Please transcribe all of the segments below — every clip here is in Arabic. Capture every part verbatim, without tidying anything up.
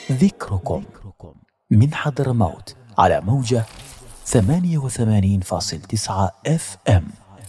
ذكركم من حضرموت على موجة ثمانية وثمانين فاصل تسعة اف ام.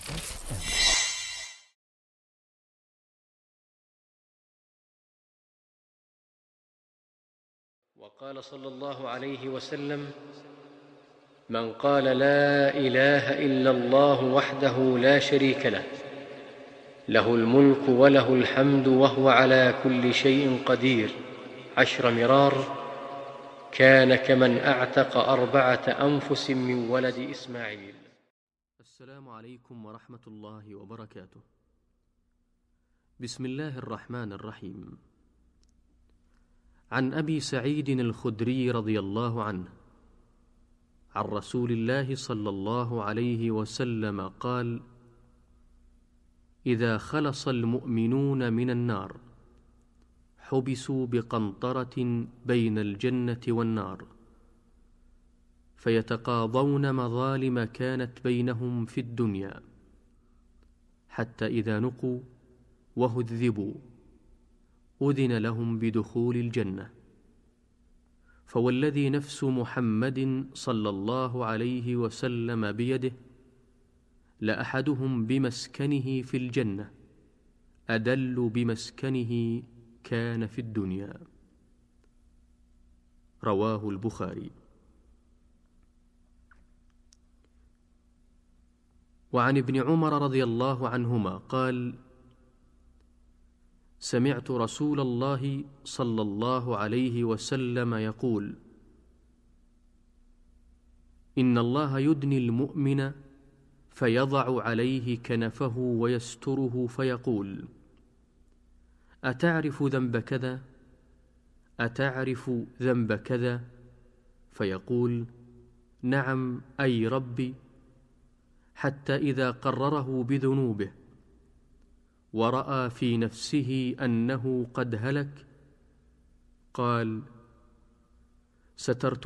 وقال صلى الله عليه وسلم: من قال لا إله إلا الله وحده لا شريك له له الملك وله الحمد وهو على كل شيء قدير عشر مرار كان كمن أعتق أربعة أنفس من ولد إسماعيل. السلام عليكم ورحمة الله وبركاته. بسم الله الرحمن الرحيم. عن أبي سعيد الخدري رضي الله عنه عن رسول الله صلى الله عليه وسلم قال: إذا خلص المؤمنون من النار حبسوا بقنطرة بين الجنة والنار فيتقاضون مظالم كانت بينهم في الدنيا، حتى إذا نقوا وهذبوا أذن لهم بدخول الجنة. فوالذي نفس محمد صلى الله عليه وسلم بيده لأحدهم بمسكنه في الجنة أدل بمسكنه كان في الدنيا. رواه البخاري. وعن ابن عمر رضي الله عنهما قال: سمعت رسول الله صلى الله عليه وسلم يقول: إن الله يدني المؤمن فيضع عليه كنفه ويستره فيقول: أتعرف ذنب كذا؟ أتعرف ذنب كذا؟ فيقول: نعم أي ربي. حتى إذا قرره بذنوبه ورأى في نفسه أنه قد هلك قال: سترت